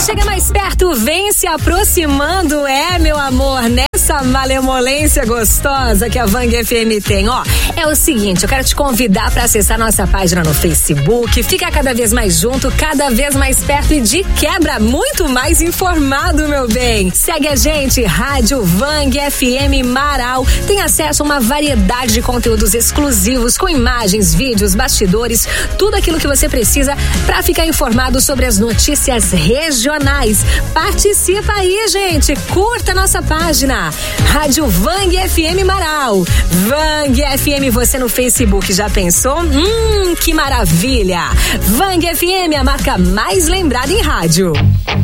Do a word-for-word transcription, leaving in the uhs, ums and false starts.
Chega mais perto, vem se aproximando, é, meu amor, nessa malemolência gostosa que a Vang F M tem. Ó, é o seguinte, eu quero te convidar para acessar nossa página no Facebook, ficar cada vez mais junto, cada vez mais perto e de quebra muito mais informado, meu bem. Segue a gente, Rádio Vang F M Marau. Tem acesso a uma variedade de conteúdos exclusivos com imagens, vídeos, bastidores, tudo aquilo que você precisa para ficar informado sobre as notícias regionais. Participa aí, gente. Curta nossa página. Rádio Vang F M Marau. Vang F M, você no Facebook, já pensou? Hum, que maravilha! Vang F M, a marca mais lembrada em rádio.